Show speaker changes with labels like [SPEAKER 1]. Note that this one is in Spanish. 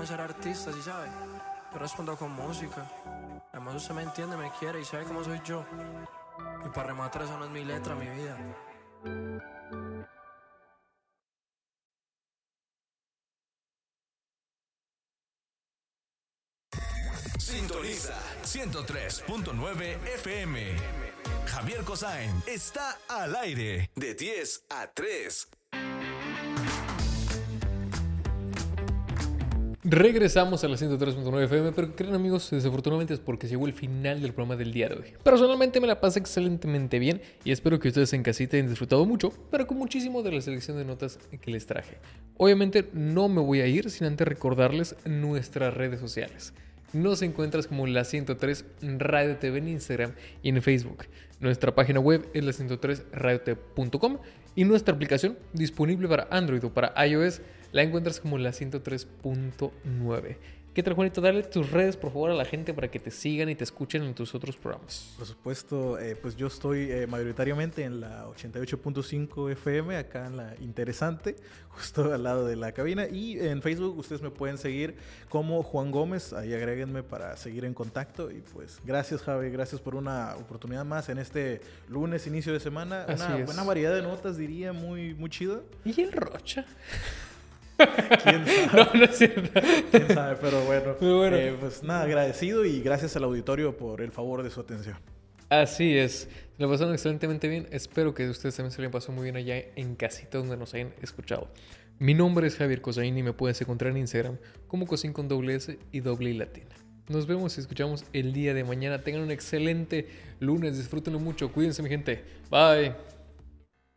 [SPEAKER 1] de ser artista, ¿sí sabe? Yo respondo con música. Además usted me entiende, me quiere y sabe cómo soy yo. Y para rematar, esa no es mi letra, mi vida.
[SPEAKER 2] Sintoniza 103.9 FM. Javier Kozain está al aire de 10 a 3.
[SPEAKER 3] Regresamos a la 103.9 FM, pero creen amigos, desafortunadamente es porque llegó el final del programa del día de hoy. Personalmente me la pasé excelentemente bien y espero que ustedes en casita hayan disfrutado mucho, pero con muchísimo de la selección de notas que les traje. Obviamente no me voy a ir sin antes recordarles nuestras redes sociales. Nos encuentras como la 103 Radio TV en Instagram y en Facebook. Nuestra página web es la 103radiotv.com y nuestra aplicación disponible para Android o para iOS la encuentras como la 103.9. ¿Qué tal, Juanito? Dale tus redes, por favor, a la gente para que te sigan y te escuchen en tus otros programas.
[SPEAKER 4] Por supuesto, pues yo estoy mayoritariamente en la 88.5 FM, acá en la Interesante, justo al lado de la cabina. Y en Facebook ustedes me pueden seguir como Juan Gómez, ahí agréguenme para seguir en contacto. Y pues gracias, Javi, gracias por una oportunidad más en este lunes, inicio de semana. Una variedad de notas, diría, muy, muy chida.
[SPEAKER 3] ¿Y el Rocha?
[SPEAKER 4] ¿Quién sabe?
[SPEAKER 3] No es cierto.
[SPEAKER 4] ¿Quién sabe? Pero bueno,
[SPEAKER 3] Pues
[SPEAKER 4] nada, agradecido y gracias al auditorio por el favor de su atención.
[SPEAKER 3] así es. Lo pasaron excelentemente bien. Espero que ustedes también se les pasó muy bien allá en casita donde nos hayan escuchado. Mi nombre es Javier Kozain y me puedes encontrar en Instagram como Kozain con doble S y doble I latina. Nos vemos y escuchamos el día de mañana. Tengan un excelente lunes. Disfrútenlo mucho. Cuídense, mi gente. Bye.